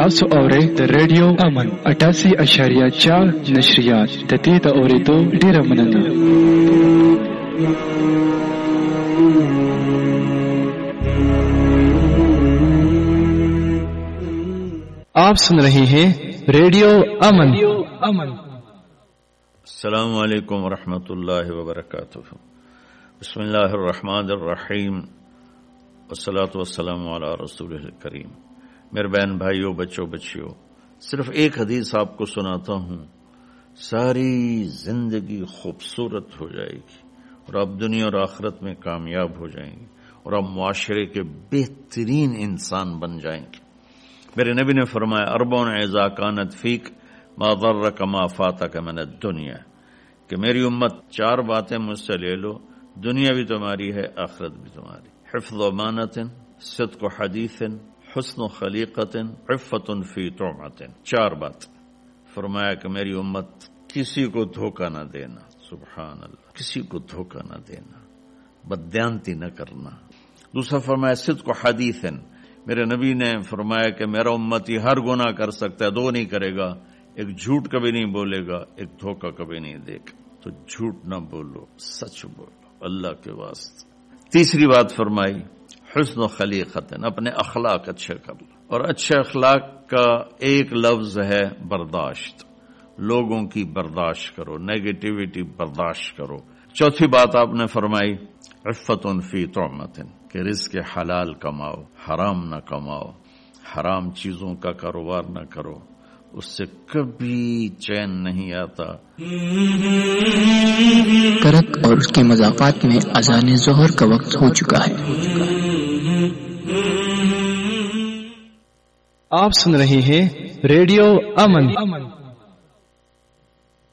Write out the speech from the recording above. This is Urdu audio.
تاسو اورئ د ریډیو امن 88.4 نشریات د دې د اورېدو ډیره مننه. آپ سن رہے ہیں ریڈیو امن. السلام علیکم ورحمۃ اللہ وبرکاتہ. بسم اللہ الرحمن الرحیم والصلاۃ والسلام علی رسول الکریم. میرے بہن بھائیوں، بچوں بچیوں، صرف ایک حدیث آپ کو سناتا ہوں، ساری زندگی خوبصورت ہو جائے گی اور آپ دنیا اور آخرت میں کامیاب ہو جائیں گے اور آپ معاشرے کے بہترین انسان بن جائیں گے. میرے نبی نے فرمایا اربع اذا کانت فیک ما ضرک ما فاتک من الدنیا، کہ میری امت 4 باتیں مجھ سے لے لو، دنیا بھی تمہاری ہے، آخرت بھی تمہاری. حفظ امانت، صدق حدیث، حسن خلیقت، عفت فی طعمت. 4 بات فرمایا کہ میری امت کسی کو دھوکہ نہ دینا. سبحان اللہ، کسی کو دھوکہ نہ دینا، بددیانتی نہ کرنا. دوسرا فرمایا صدق حدیث، میرے نبی نے فرمایا کہ میرا امتی ہر گناہ کر سکتا ہے، 2 نہیں کرے گا، ایک جھوٹ کبھی نہیں بولے گا، ایک دھوکہ کبھی نہیں دے گا. تو جھوٹ نہ بولو، سچ بولو اللہ کے واسطے. تیسری بات فرمائی حسن خلیقت، اپنے اخلاق اچھے کر لو، اور اچھے اخلاق کا ایک لفظ ہے برداشت. لوگوں کی برداشت کرو، نیگیٹیوٹی برداشت کرو. چوتھی بات آپ نے فرمائی عفت فی طعمت، کہ رزق حلال کماؤ، حرام نہ کماؤ، حرام چیزوں کا کاروبار نہ کرو، اس سے کبھی چین نہیں آتا. کرک اور اس کے مضافات میں اذان ظہر کا وقت ہو چکا ہے. آپ سن رہے ہیں ریڈیو امن